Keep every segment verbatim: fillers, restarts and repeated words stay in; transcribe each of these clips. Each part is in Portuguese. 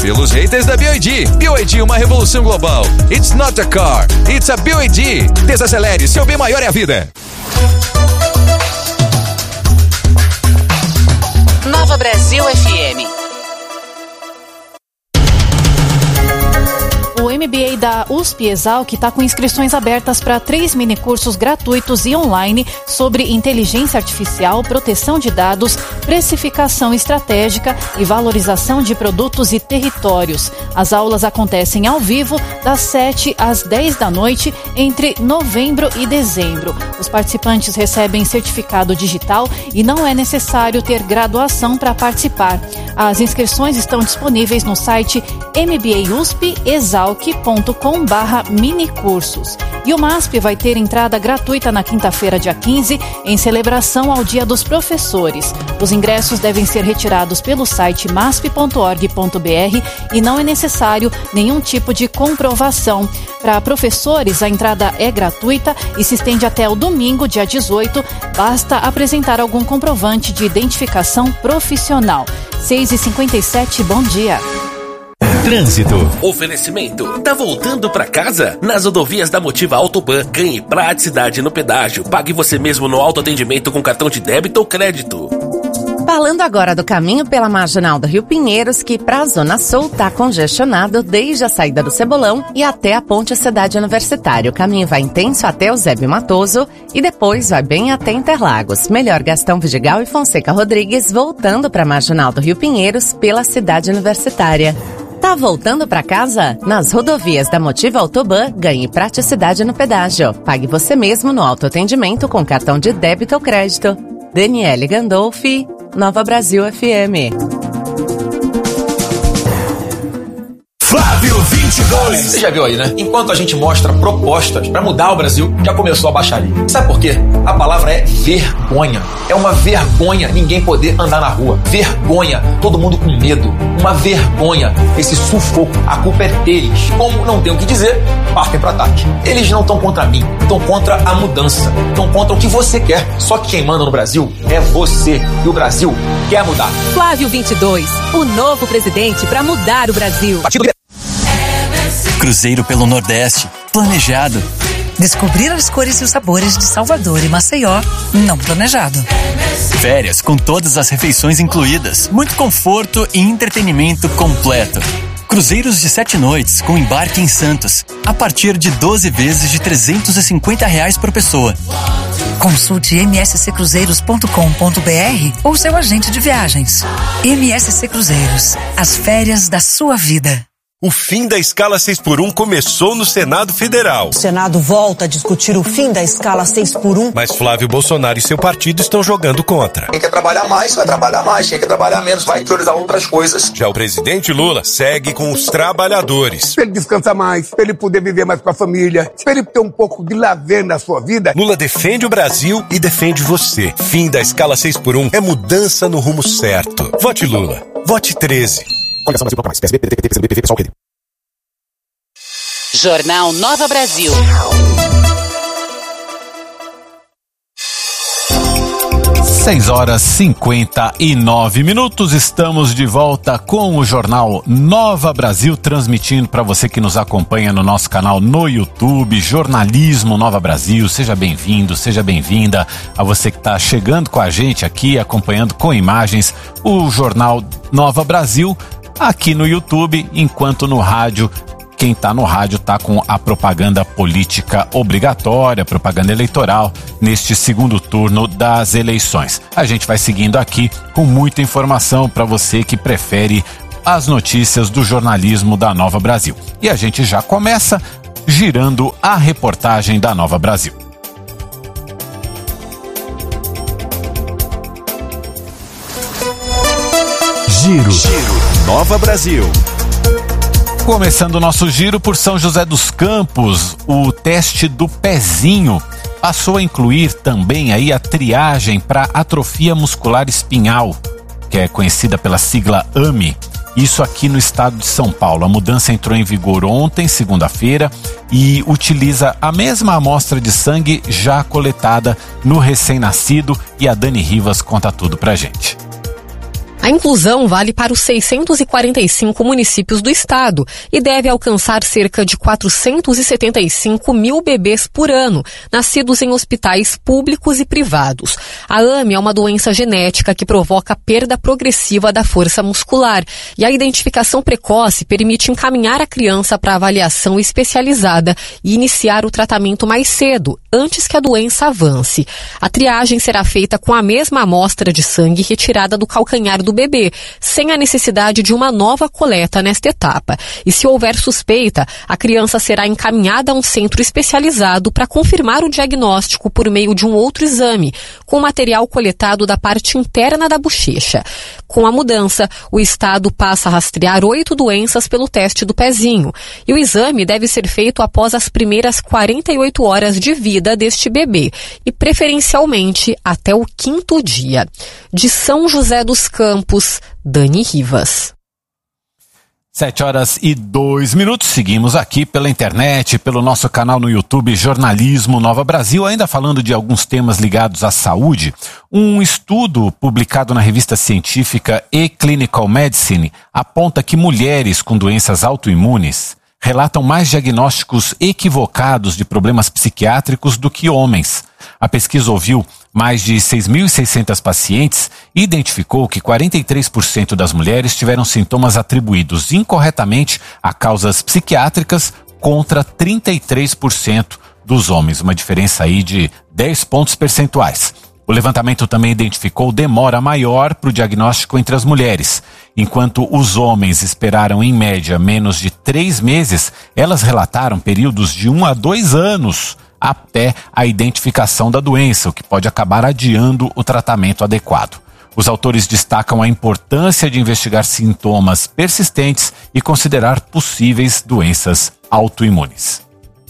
pelos haters da B Y D. B Y D, uma revolução global. It's not a car, it's a B Y D. Desacelere, seu bem maior é a vida. Nova Brasil F M. O M B A da U S P Exalc está com inscrições abertas para três minicursos gratuitos e online sobre inteligência artificial, proteção de dados, precificação estratégica e valorização de produtos e territórios. As aulas acontecem ao vivo das sete às dez da noite entre novembro e dezembro. Os participantes recebem certificado digital e não é necessário ter graduação para participar. As inscrições estão disponíveis no site m b a u s p exalc ponto com barra minicursos. E o MASP vai ter entrada gratuita na quinta-feira, dia quinze, em celebração ao Dia dos Professores. Os ingressos devem ser retirados pelo site masp ponto org ponto b r e não é necessário nenhum tipo de comprovação. Para professores, a entrada é gratuita e se estende até o domingo, dia dezoito. Basta apresentar algum comprovante de identificação profissional. seis e cinquenta e sete, bom dia. Trânsito. Oferecimento. Tá voltando pra casa? Nas rodovias da Motiva Autoban, ganhe praticidade no pedágio. Pague você mesmo no autoatendimento com cartão de débito ou crédito. Falando agora do caminho pela Marginal do Rio Pinheiros, que pra Zona Sul tá congestionado desde a saída do Cebolão e até a Ponte Cidade Universitária. O caminho vai intenso até Eusébio Matoso e depois vai bem até Interlagos. Melhor Gastão Vidigal e Fonseca Rodrigues, voltando pra Marginal do Rio Pinheiros pela Cidade Universitária. Tá voltando pra casa? Nas rodovias da Motiva Autoban, ganhe praticidade no pedágio. Pague você mesmo no autoatendimento com cartão de débito ou crédito. Daniele Gandolfi, Nova Brasil F M. Flávio vinte e dois. Você já viu aí, né? Enquanto a gente mostra propostas pra mudar o Brasil, já começou a baixaria. Sabe por quê? A palavra é vergonha. É uma vergonha ninguém poder andar na rua. Vergonha. Todo mundo com medo. Uma vergonha. Esse sufoco. A culpa é deles. Como não tem o que dizer, partem pro ataque. Eles não estão contra mim. Estão contra a mudança. Estão contra o que você quer. Só que quem manda no Brasil é você. E o Brasil quer mudar. Flávio vinte e dois. O novo presidente pra mudar o Brasil. Partido Cruzeiro pelo Nordeste, planejado. Descobrir as cores e os sabores de Salvador e Maceió, não planejado. Férias com todas as refeições incluídas, muito conforto e entretenimento completo. Cruzeiros de sete noites com embarque em Santos, a partir de doze vezes de trezentos e cinquenta reais por pessoa. Consulte m s c cruzeiros ponto com ponto b r ou seu agente de viagens. M S C Cruzeiros, as férias da sua vida. O fim da escala seis por um começou no Senado Federal. O Senado volta a discutir o fim da escala seis por um. Mas Flávio Bolsonaro e seu partido estão jogando contra. Quem quer trabalhar mais, vai trabalhar mais. Quem quer trabalhar menos, vai priorizar outras coisas. Já o presidente Lula segue com os trabalhadores. Pra ele descansar mais, pra ele poder viver mais com a família, pra ele ter um pouco de lazer na sua vida. Lula defende o Brasil e defende você. Fim da escala seis por um é mudança no rumo certo. Vote Lula. Vote treze. Coligação Brasil mais. P S B, P D T, P T C B, P V, Pessoal, P D. Jornal Nova Brasil. seis horas e cinquenta e nove minutos, estamos de volta com o Jornal Nova Brasil, transmitindo para você que nos acompanha no nosso canal no YouTube, Jornalismo Nova Brasil. Seja bem-vindo, seja bem-vinda a você que está chegando com a gente aqui, acompanhando com imagens o Jornal Nova Brasil aqui no YouTube, enquanto no rádio, quem está no rádio está com a propaganda política obrigatória, propaganda eleitoral, neste segundo turno das eleições. A gente vai seguindo aqui com muita informação para você que prefere as notícias do jornalismo da Nova Brasil. E a gente já começa girando a reportagem da Nova Brasil. Giro, Giro. Nova Brasil. Começando o nosso giro por São José dos Campos, o teste do pezinho passou a incluir também aí a triagem para atrofia muscular espinhal, que é conhecida pela sigla A M I. Isso aqui no estado de São Paulo. A mudança entrou em vigor ontem, segunda-feira, e utiliza a mesma amostra de sangue já coletada no recém-nascido, e a Dani Rivas conta tudo pra gente. A inclusão vale para os seiscentos e quarenta e cinco municípios do estado e deve alcançar cerca de quatrocentos e setenta e cinco mil bebês por ano, nascidos em hospitais públicos e privados. A A M E é uma doença genética que provoca perda progressiva da força muscular e a identificação precoce permite encaminhar a criança para avaliação especializada e iniciar o tratamento mais cedo, antes que a doença avance. A triagem será feita com a mesma amostra de sangue retirada do calcanhar do bebê, sem a necessidade de uma nova coleta nesta etapa. E se houver suspeita, a criança será encaminhada a um centro especializado para confirmar o diagnóstico por meio de um outro exame, com material coletado da parte interna da bochecha. Com a mudança, o Estado passa a rastrear oito doenças pelo teste do pezinho, e o exame deve ser feito após as primeiras quarenta e oito horas de vida deste bebê, e preferencialmente até o quinto dia. De São José dos Campos, Dani Rivas. Sete horas e dois minutos, seguimos aqui pela internet, pelo nosso canal no YouTube Jornalismo Nova Brasil, ainda falando de alguns temas ligados à saúde. Um estudo publicado na revista científica eClinical Medicine aponta que mulheres com doenças autoimunes relatam mais diagnósticos equivocados de problemas psiquiátricos do que homens. A pesquisa ouviu mais de seis mil e seiscentos pacientes e identificou que quarenta e três por cento das mulheres tiveram sintomas atribuídos incorretamente a causas psiquiátricas contra trinta e três por cento dos homens, uma diferença aí de dez pontos percentuais. O levantamento também identificou demora maior para o diagnóstico entre as mulheres. Enquanto os homens esperaram em média menos de três meses, elas relataram períodos de um a dois anos até a identificação da doença, o que pode acabar adiando o tratamento adequado. Os autores destacam a importância de investigar sintomas persistentes e considerar possíveis doenças autoimunes.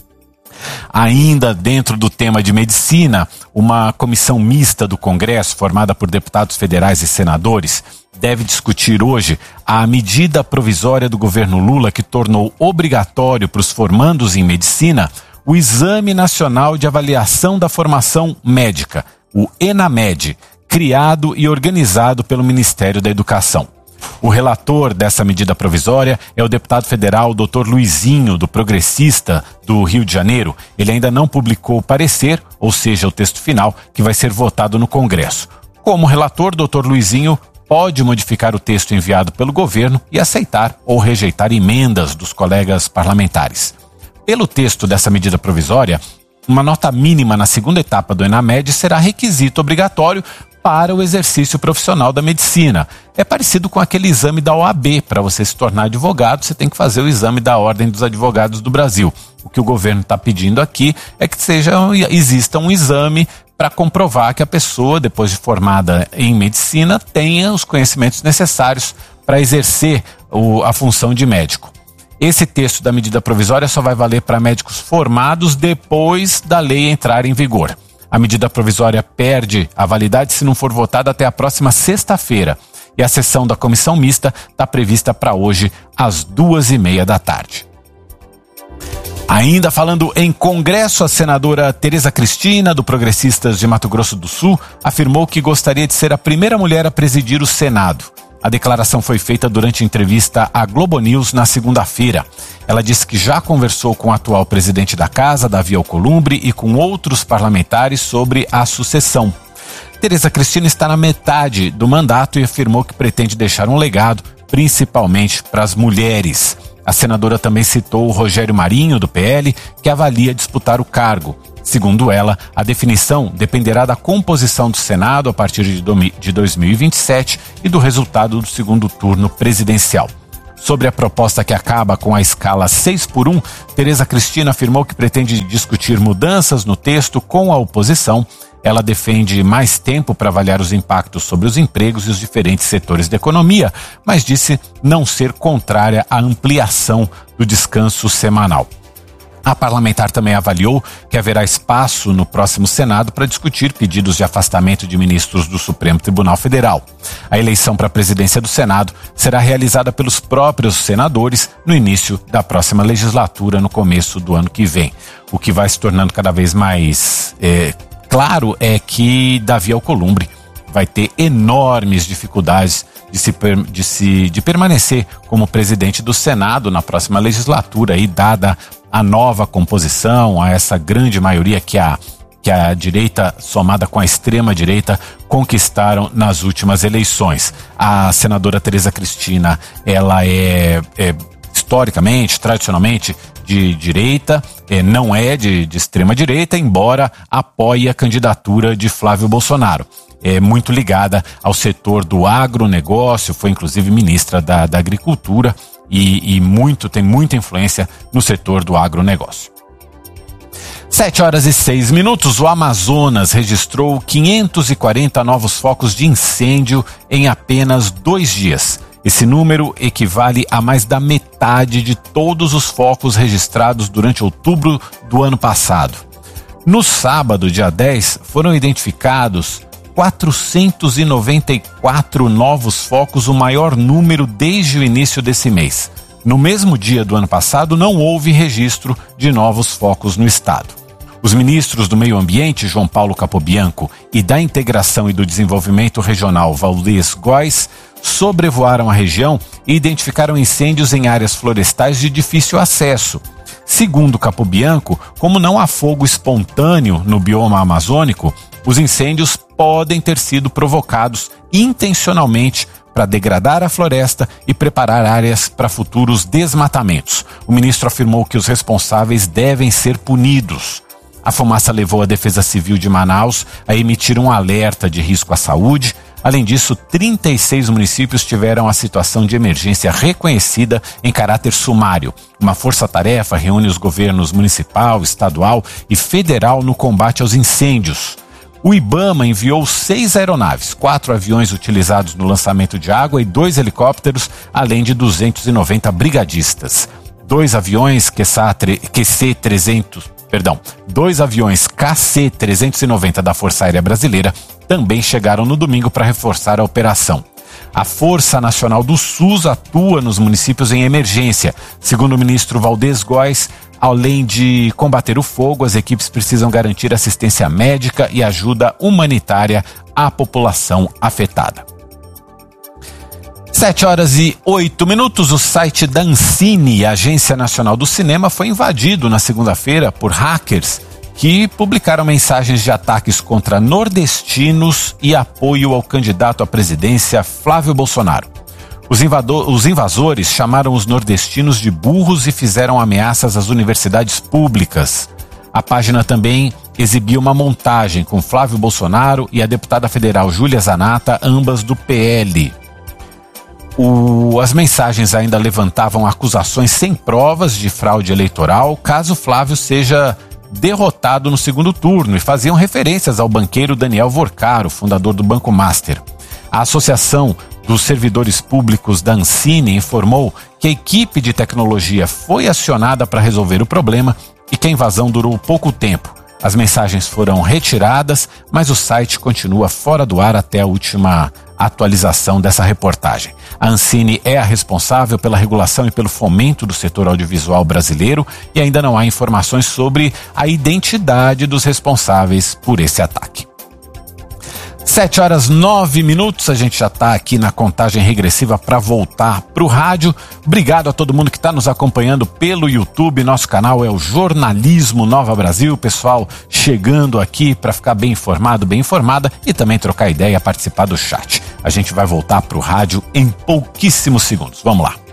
Ainda dentro do tema de medicina, uma comissão mista do Congresso, formada por deputados federais e senadores, deve discutir hoje a medida provisória do governo Lula que tornou obrigatório para os formandos em medicina o Exame Nacional de Avaliação da Formação Médica, o ENAMED, criado e organizado pelo Ministério da Educação. O relator dessa medida provisória é o deputado federal doutor Luizinho, do Progressista do Rio de Janeiro. Ele ainda não publicou o parecer, ou seja, o texto final, que vai ser votado no Congresso. Como relator, doutor Luizinho pode modificar o texto enviado pelo governo e aceitar ou rejeitar emendas dos colegas parlamentares. Pelo texto dessa medida provisória, uma nota mínima na segunda etapa do ENAMED será requisito obrigatório para o exercício profissional da medicina. É parecido com aquele exame da O A B. Para você se tornar advogado, você tem que fazer o exame da Ordem dos Advogados do Brasil. O que o governo está pedindo aqui é que seja, exista um exame para comprovar que a pessoa, depois de formada em medicina, tenha os conhecimentos necessários para exercer o, a função de médico. Esse texto da medida provisória só vai valer para médicos formados depois da lei entrar em vigor. A medida provisória perde a validade se não for votada até a próxima sexta-feira. E a sessão da comissão mista está prevista para hoje, às duas e meia da tarde. Ainda falando em Congresso, a senadora Tereza Cristina, do Progressistas de Mato Grosso do Sul, afirmou que gostaria de ser a primeira mulher a presidir o Senado. A declaração foi feita durante entrevista à Globo News na segunda-feira. Ela disse que já conversou com o atual presidente da casa, Davi Alcolumbre, e com outros parlamentares sobre a sucessão. Tereza Cristina está na metade do mandato e afirmou que pretende deixar um legado, principalmente para as mulheres. A senadora também citou o Rogério Marinho, do P L, que avalia disputar o cargo. Segundo ela, a definição dependerá da composição do Senado a partir de dois mil e vinte e sete e do resultado do segundo turno presidencial. Sobre a proposta que acaba com a escala seis por um, Tereza Cristina afirmou que pretende discutir mudanças no texto com a oposição. Ela defende mais tempo para avaliar os impactos sobre os empregos e os diferentes setores da economia, mas disse não ser contrária à ampliação do descanso semanal. A parlamentar também avaliou que haverá espaço no próximo Senado para discutir pedidos de afastamento de ministros do Supremo Tribunal Federal. A eleição para a presidência do Senado será realizada pelos próprios senadores no início da próxima legislatura, no começo do ano que vem. O que vai se tornando cada vez mais é, claro é que Davi Alcolumbre vai ter enormes dificuldades de, se, de, se, de permanecer como presidente do Senado na próxima legislatura, aí, dada a nova composição, a essa grande maioria que a, que a direita, somada com a extrema-direita, conquistaram nas últimas eleições. A senadora Tereza Cristina, ela é, é historicamente, tradicionalmente, de direita, eh, não é de, de extrema direita, embora apoie a candidatura de Flávio Bolsonaro. É muito ligada ao setor do agronegócio, foi inclusive ministra da, da Agricultura e, e muito, tem muita influência no setor do agronegócio. Sete horas e seis minutos, o Amazonas registrou quinhentos e quarenta novos focos de incêndio em apenas dois dias. Esse número equivale a mais da metade de todos os focos registrados durante outubro do ano passado. No sábado, dia dez, foram identificados quatrocentos e noventa e quatro novos focos, o maior número desde o início desse mês. No mesmo dia do ano passado, não houve registro de novos focos no estado. Os ministros do Meio Ambiente, João Paulo Capobianco, e da Integração e do Desenvolvimento Regional, Valdez Góes, sobrevoaram a região e identificaram incêndios em áreas florestais de difícil acesso. Segundo Capobianco, como não há fogo espontâneo no bioma amazônico, os incêndios podem ter sido provocados intencionalmente para degradar a floresta e preparar áreas para futuros desmatamentos. O ministro afirmou que os responsáveis devem ser punidos. A fumaça levou a Defesa Civil de Manaus a emitir um alerta de risco à saúde. Além disso, trinta e seis municípios tiveram a situação de emergência reconhecida em caráter sumário. Uma força-tarefa reúne os governos municipal, estadual e federal no combate aos incêndios. O IBAMA enviou seis aeronaves, quatro aviões utilizados no lançamento de água e dois helicópteros, além de duzentos e noventa brigadistas. Dois aviões Q C trezentos, perdão, dois aviões K C trezentos e noventa da Força Aérea Brasileira também chegaram no domingo para reforçar a operação. A Força Nacional do SUS atua nos municípios em emergência. Segundo o ministro Valdez Góes, além de combater o fogo, as equipes precisam garantir assistência médica e ajuda humanitária à população afetada. Sete horas e oito minutos, o site da Ancine, Agência Nacional do Cinema, foi invadido na segunda-feira por hackers que publicaram mensagens de ataques contra nordestinos e apoio ao candidato à presidência Flávio Bolsonaro. Os, invador, os invasores chamaram os nordestinos de burros e fizeram ameaças às universidades públicas. A página também exibiu uma montagem com Flávio Bolsonaro e a deputada federal Júlia Zanata, ambas do P L. O, as mensagens ainda levantavam acusações sem provas de fraude eleitoral caso Flávio seja derrotado no segundo turno e faziam referências ao banqueiro Daniel Vorcaro, fundador do Banco Master. A Associação dos Servidores Públicos da Ancine informou que a equipe de tecnologia foi acionada para resolver o problema e que a invasão durou pouco tempo. As mensagens foram retiradas, mas o site continua fora do ar até a última atualização dessa reportagem. A Ancine é a responsável pela regulação e pelo fomento do setor audiovisual brasileiro e ainda não há informações sobre a identidade dos responsáveis por esse ataque. Sete horas nove minutos, a gente já está aqui na contagem regressiva para voltar para o rádio. Obrigado a todo mundo que está nos acompanhando pelo YouTube. Nosso canal é o Jornalismo Nova Brasil. Pessoal chegando aqui para ficar bem informado, bem informada e também trocar ideia, participar do chat. A gente vai voltar para o rádio em pouquíssimos segundos. Vamos lá.